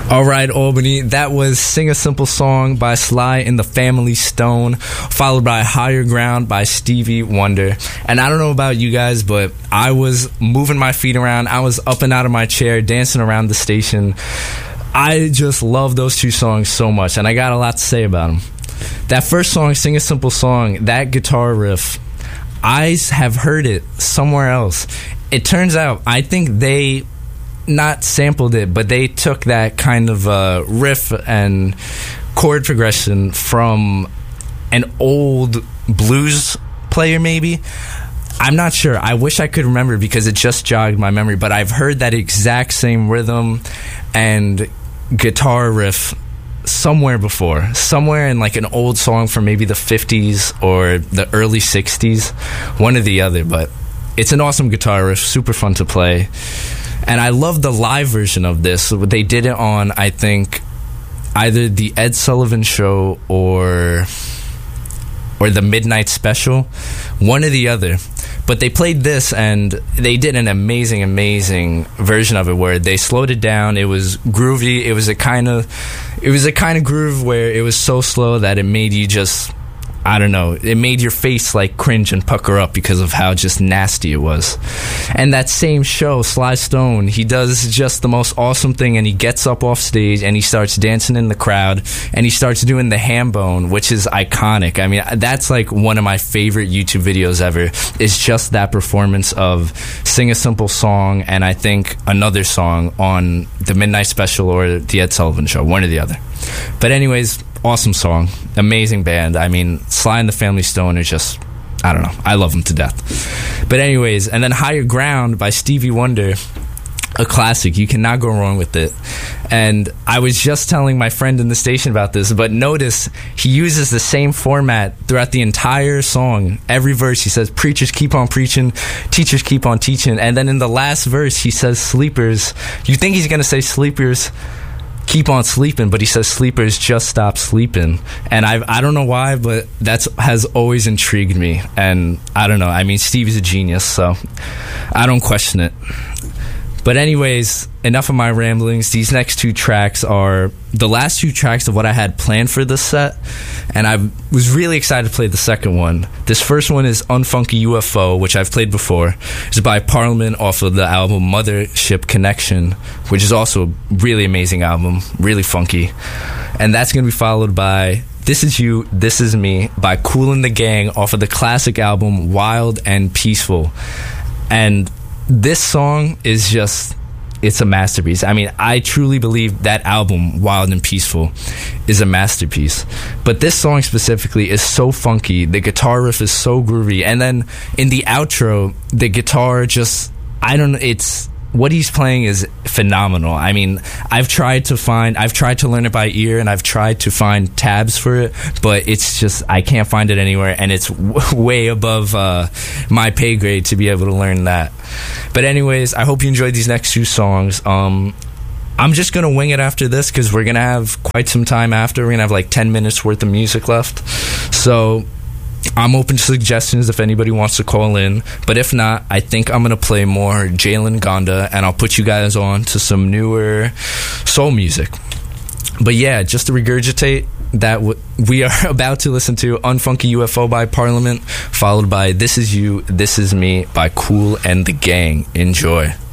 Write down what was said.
All right, Albany, that was Sing a Simple Song by Sly and the Family Stone, followed by Higher Ground by Stevie Wonder. And I don't know about you guys, but I was moving my feet around. I was up and out of my chair, dancing around the station. I just love those two songs so much, and I got a lot to say about them. That first song, Sing a Simple Song, that guitar riff, I have heard it somewhere else. It turns out, I think they not sampled it, but they took that kind of riff and chord progression from an old blues player, maybe. I'm not sure. I wish I could remember because it just jogged my memory, but I've heard that exact same rhythm and guitar riff somewhere before. Somewhere in like an old song from maybe the 50s or the early 60s. One or the other, but it's an awesome guitar riff, super fun to play. And I love the live version of this. They did it on, I think, either the Ed Sullivan Show or the Midnight Special, one or the other. But they played this, and they did an amazing, amazing version of it where they slowed it down. It was groovy. It was a kind of groove where it was so slow that it made you just, I don't know, it made your face like cringe and pucker up because of how just nasty it was. And that same show, Sly Stone, he does just the most awesome thing, and he gets up off stage and he starts dancing in the crowd and he starts doing the ham bone, which is iconic. I mean, that's like one of my favorite YouTube videos ever. It's just that performance of Sing a Simple Song and I think another song on the Midnight Special or the Ed Sullivan Show, one or the other. But anyways, awesome song, amazing band. I mean, Sly and the Family Stone are just, I don't know, I love them to death. But anyways, and then Higher Ground by Stevie Wonder, a classic. You cannot go wrong with it. And I was just telling my friend in the station about this, but notice he uses the same format throughout the entire song. Every verse he says, preachers keep on preaching, teachers keep on teaching. And then in the last verse he says, sleepers. You think he's going to say sleepers keep on sleeping, but he says sleepers just stop sleeping. And I don't know why, but that has always intrigued me. And I don't know, I mean, Stevie's a genius, so I don't question it. But anyways, enough of my ramblings. These next two tracks are the last two tracks of what I had planned for this set, and I was really excited to play the second one. This first one is Unfunky UFO, which I've played before. It's by Parliament off of the album Mothership Connection, which is also a really amazing album, really funky. And that's going to be followed by This Is You, This Is Me by Kool and the Gang off of the classic album Wild and Peaceful. And this song is just, it's a masterpiece. I mean, I truly believe that album, Wild and Peaceful, is a masterpiece. But this song specifically is so funky. The guitar riff is so groovy. And then in the outro, the guitar just, I don't know, it's, what he's playing is phenomenal. I mean, I've tried to learn it by ear, and I've tried to find tabs for it, but it's just, I can't find it anywhere, and it's way above my pay grade to be able to learn that. But anyways, I hope you enjoyed these next two songs. I'm just going to wing it after this because we're going to have quite some time after. We're going to have like 10 minutes worth of music left. So I'm open to suggestions if anybody wants to call in. But if not, I think I'm going to play more Jalen Gonda, and I'll put you guys on to some newer soul music. But yeah, just to regurgitate, that we are about to listen to Unfunky UFO by Parliament, followed by This Is You, This Is Me by Kool and the Gang. Enjoy.